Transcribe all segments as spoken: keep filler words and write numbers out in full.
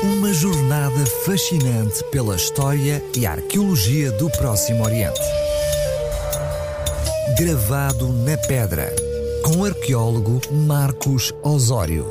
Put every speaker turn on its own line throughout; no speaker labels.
Uma jornada fascinante pela história e arqueologia do Próximo Oriente. Gravado na pedra, com o arqueólogo Marcos Osório.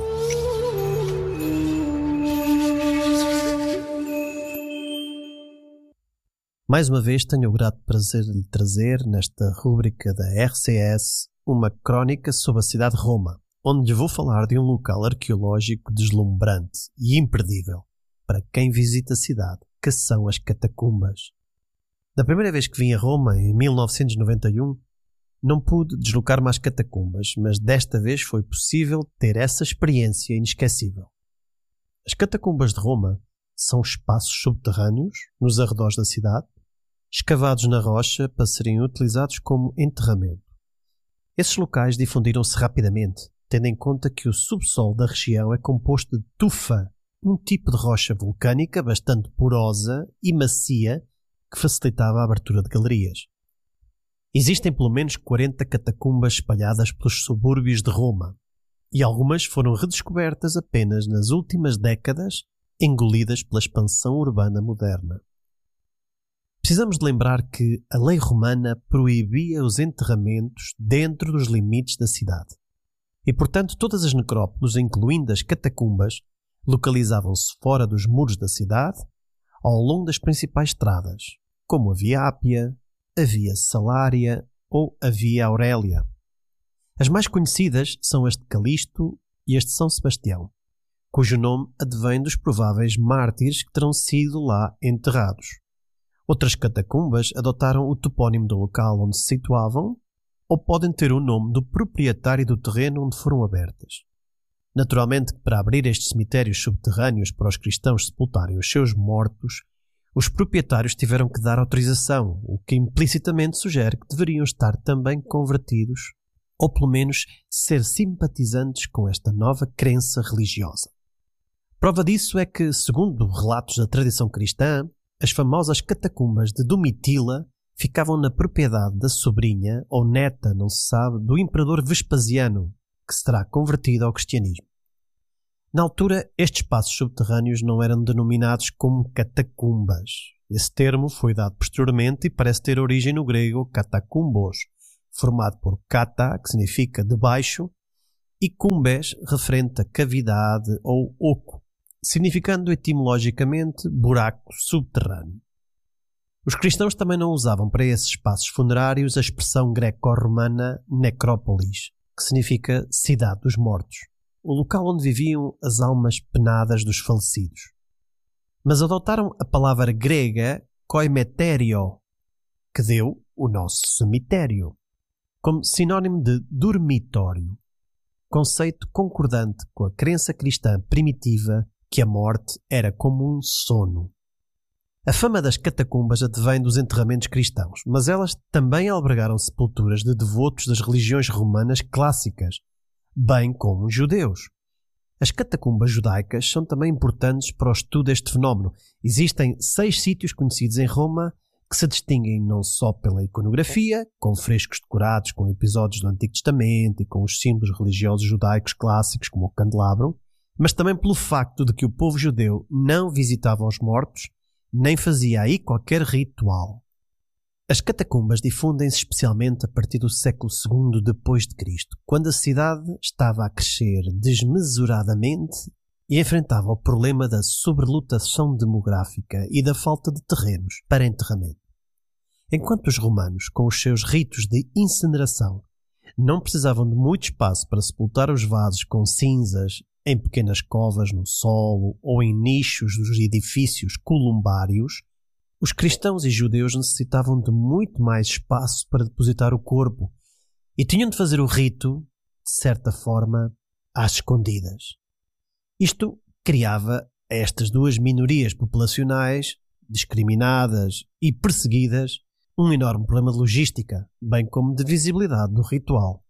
Mais uma vez tenho o grato prazer de lhe trazer, nesta rúbrica da R C S, uma crónica sobre a cidade de Roma, onde lhe vou falar de um local arqueológico deslumbrante e imperdível para quem visita a cidade, que são as catacumbas. Da primeira vez que vim a Roma, em mil novecentos e noventa e um, não pude deslocar-me às catacumbas, mas desta vez foi possível ter essa experiência inesquecível. As catacumbas de Roma são espaços subterrâneos, nos arredores da cidade, escavados na rocha para serem utilizados como enterramento. Esses locais difundiram-se rapidamente, tendo em conta que o subsolo da região é composto de tufa, um tipo de rocha vulcânica bastante porosa e macia que facilitava a abertura de galerias. Existem pelo menos quarenta catacumbas espalhadas pelos subúrbios de Roma, e algumas foram redescobertas apenas nas últimas décadas, engolidas pela expansão urbana moderna. Precisamos de lembrar que a lei romana proibia os enterramentos dentro dos limites da cidade. E, portanto, todas as necrópoles, incluindo as catacumbas, localizavam-se fora dos muros da cidade, ao longo das principais estradas, como a Via Ápia, a Via Salária ou a Via Aurélia. As mais conhecidas são as de Calisto e as de São Sebastião, cujo nome advém dos prováveis mártires que terão sido lá enterrados. Outras catacumbas adotaram o topónimo do local onde se situavam ou podem ter o nome do proprietário do terreno onde foram abertas. Naturalmente que para abrir estes cemitérios subterrâneos para os cristãos sepultarem os seus mortos, os proprietários tiveram que dar autorização, o que implicitamente sugere que deveriam estar também convertidos, ou pelo menos ser simpatizantes com esta nova crença religiosa. Prova disso é que, segundo relatos da tradição cristã, as famosas catacumbas de Domitila ficavam na propriedade da sobrinha, ou neta, não se sabe, do imperador Vespasiano, que se terá convertido ao cristianismo. Na altura, estes espaços subterrâneos não eram denominados como catacumbas. Esse termo foi dado posteriormente e parece ter origem no grego katakumbos, formado por kata, que significa debaixo, e kumbes, referente a cavidade ou oco, significando etimologicamente buraco subterrâneo. Os cristãos também não usavam para esses espaços funerários a expressão greco-romana necrópolis, que significa cidade dos mortos, o local onde viviam as almas penadas dos falecidos. Mas adotaram a palavra grega koimeterio, que deu o nosso cemitério, como sinónimo de dormitório, conceito concordante com a crença cristã primitiva que a morte era como um sono. A fama das catacumbas advém dos enterramentos cristãos, mas elas também albergaram sepulturas de devotos das religiões romanas clássicas, bem como judeus. As catacumbas judaicas são também importantes para o estudo deste fenómeno. Existem seis sítios conhecidos em Roma que se distinguem não só pela iconografia, com frescos decorados com episódios do Antigo Testamento e com os símbolos religiosos judaicos clássicos como o candelabro, mas também pelo facto de que o povo judeu não visitava os mortos, nem fazia aí qualquer ritual. As catacumbas difundem-se especialmente a partir do século segundo depois de Cristo, quando a cidade estava a crescer desmesuradamente e enfrentava o problema da sobrelotação demográfica e da falta de terrenos para enterramento. Enquanto os romanos, com os seus ritos de incineração, não precisavam de muito espaço para sepultar os vasos com cinzas em pequenas covas no solo ou em nichos dos edifícios columbários, os cristãos e judeus necessitavam de muito mais espaço para depositar o corpo e tinham de fazer o rito, de certa forma, às escondidas. Isto criava a estas duas minorias populacionais, discriminadas e perseguidas, um enorme problema de logística, bem como de visibilidade do ritual.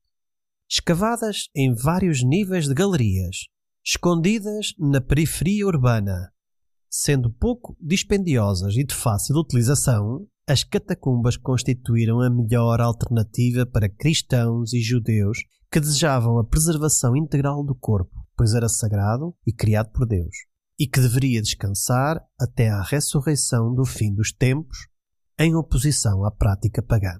Escavadas em vários níveis de galerias, escondidas na periferia urbana, sendo pouco dispendiosas e de fácil utilização, as catacumbas constituíram a melhor alternativa para cristãos e judeus que desejavam a preservação integral do corpo, pois era sagrado e criado por Deus. e que deveria descansar até à ressurreição do fim dos tempos, em oposição à prática pagã.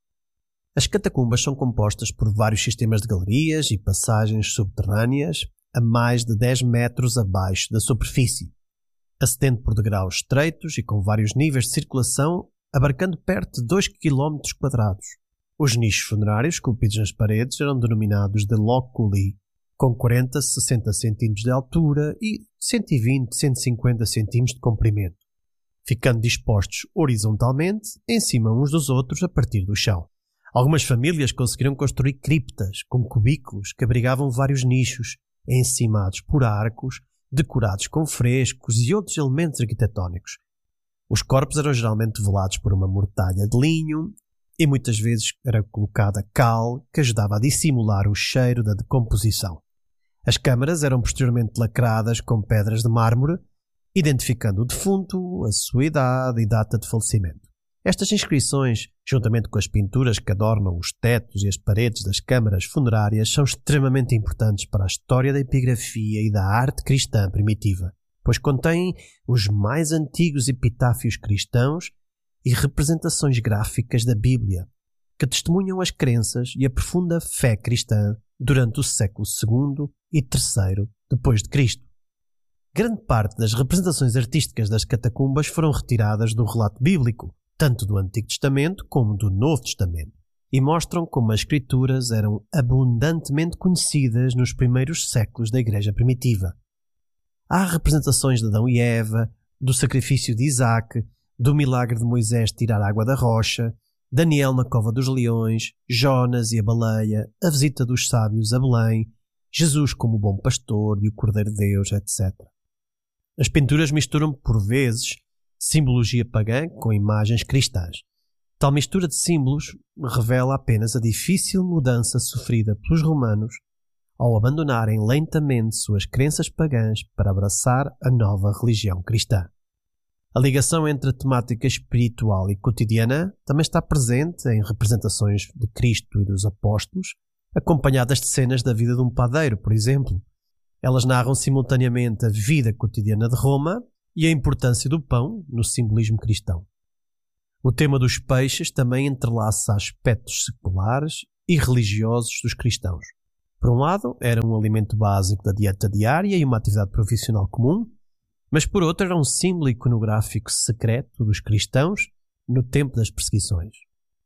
As catacumbas são compostas por vários sistemas de galerias e passagens subterrâneas a mais de dez metros abaixo da superfície, ascendendo por degraus estreitos e com vários níveis de circulação, abarcando perto de dois quilómetros quadrados. Os nichos funerários esculpidos nas paredes eram denominados de loculi, com quarenta a sessenta centímetros de altura e cento e vinte a cento e cinquenta centímetros de comprimento, ficando dispostos horizontalmente em cima uns dos outros a partir do chão. Algumas famílias conseguiram construir criptas com cubículos que abrigavam vários nichos, encimados por arcos, decorados com frescos e outros elementos arquitetónicos. Os corpos eram geralmente velados por uma mortalha de linho e muitas vezes era colocada cal que ajudava a dissimular o cheiro da decomposição. As câmaras eram posteriormente lacradas com pedras de mármore, identificando o defunto, a sua idade e data de falecimento. Estas inscrições, juntamente com as pinturas que adornam os tetos e as paredes das câmaras funerárias, são extremamente importantes para a história da epigrafia e da arte cristã primitiva, pois contêm os mais antigos epitáfios cristãos e representações gráficas da Bíblia, que testemunham as crenças e a profunda fé cristã durante o século segundo e terceiro depois de Cristo. Grande parte das representações artísticas das catacumbas foram retiradas do relato bíblico, tanto do Antigo Testamento como do Novo Testamento, e mostram como as Escrituras eram abundantemente conhecidas nos primeiros séculos da Igreja primitiva. Há representações de Adão e Eva, do sacrifício de Isaac, do milagre de Moisés tirar água da rocha, Daniel na cova dos leões, Jonas e a baleia, a visita dos sábios a Belém, Jesus como o bom pastor e o Cordeiro de Deus, etcétera. As pinturas misturam, por vezes, simbologia pagã com imagens cristãs. Tal mistura de símbolos revela apenas a difícil mudança sofrida pelos romanos ao abandonarem lentamente suas crenças pagãs para abraçar a nova religião cristã. A ligação entre a temática espiritual e cotidiana também está presente em representações de Cristo e dos apóstolos, acompanhadas de cenas da vida de um padeiro, por exemplo. Elas narram simultaneamente a vida cotidiana de Roma e a importância do pão no simbolismo cristão. O tema dos peixes também entrelaça aspectos seculares e religiosos dos cristãos. Por um lado, era um alimento básico da dieta diária e uma atividade profissional comum, mas por outro era um símbolo iconográfico secreto dos cristãos no tempo das perseguições.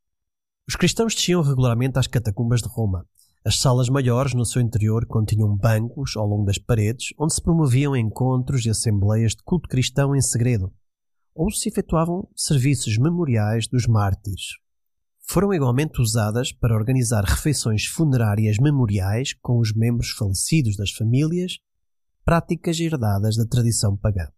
Os cristãos desciam regularmente às catacumbas de Roma. As salas maiores no seu interior continham bancos ao longo das paredes onde se promoviam encontros e assembleias de culto cristão em segredo, ou se efetuavam serviços memoriais dos mártires. Foram igualmente usadas para organizar refeições funerárias memoriais com os membros falecidos das famílias, práticas herdadas da tradição pagã.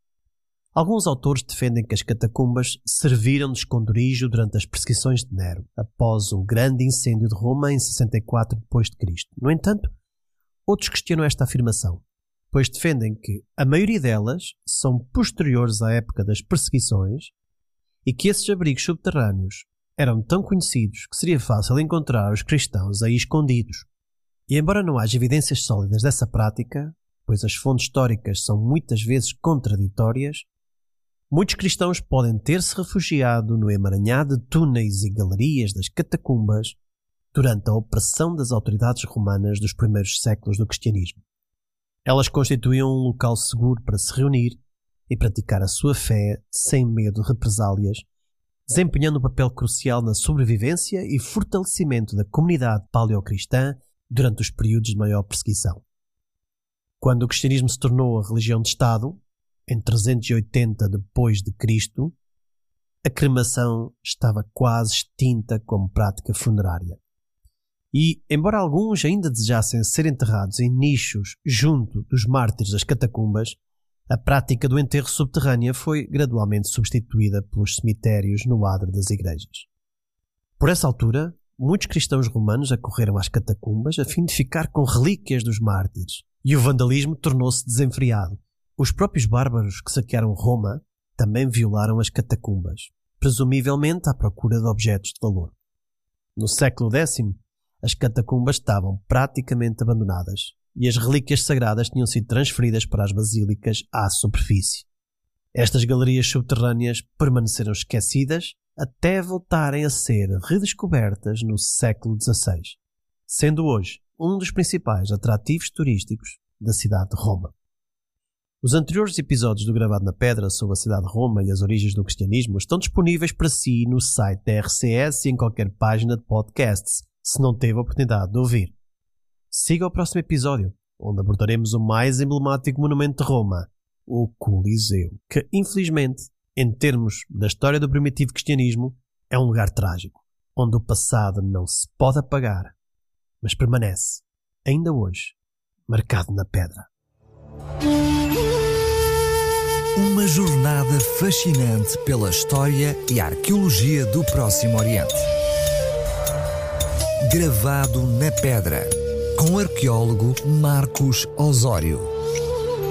Alguns autores defendem que as catacumbas serviram de esconderijo durante as perseguições de Nero, após o grande incêndio de Roma em sessenta e quatro depois de Cristo. No entanto, outros questionam esta afirmação, pois defendem que a maioria delas são posteriores à época das perseguições e que esses abrigos subterrâneos eram tão conhecidos que seria fácil encontrar os cristãos aí escondidos. E embora não haja evidências sólidas dessa prática, pois as fontes históricas são muitas vezes contraditórias, muitos cristãos podem ter-se refugiado no emaranhado de túneis e galerias das catacumbas durante a opressão das autoridades romanas dos primeiros séculos do cristianismo. Elas constituíam um local seguro para se reunir e praticar a sua fé sem medo de represálias, desempenhando um papel crucial na sobrevivência e fortalecimento da comunidade paleocristã durante os períodos de maior perseguição. Quando o cristianismo se tornou a religião de Estado, em trezentos e oitenta depois de Cristo, a cremação estava quase extinta como prática funerária. E, embora alguns ainda desejassem ser enterrados em nichos junto dos mártires das catacumbas, a prática do enterro subterrâneo foi gradualmente substituída pelos cemitérios no adro das igrejas. Por essa altura, muitos cristãos romanos acorreram às catacumbas a fim de ficar com relíquias dos mártires, e o vandalismo tornou-se desenfreado. Os próprios bárbaros que saquearam Roma também violaram as catacumbas, presumivelmente à procura de objetos de valor. No século décimo, as catacumbas estavam praticamente abandonadas, e as relíquias sagradas tinham sido transferidas para as basílicas à superfície. Estas galerias subterrâneas permaneceram esquecidas até voltarem a ser redescobertas no século dezasseis, sendo hoje um dos principais atrativos turísticos da cidade de Roma. Os anteriores episódios do Gravado na Pedra sobre a cidade de Roma e as origens do cristianismo estão disponíveis para si no site da R C S e em qualquer página de podcasts, se não teve a oportunidade de ouvir. Siga o próximo episódio, onde abordaremos o mais emblemático monumento de Roma, o Coliseu, que infelizmente, em termos da história do primitivo cristianismo, é um lugar trágico, onde o passado não se pode apagar, mas permanece, ainda hoje, marcado na pedra.
Uma jornada fascinante pela história e arqueologia do Próximo Oriente. Gravado na Pedra, com o arqueólogo Marcos Osório.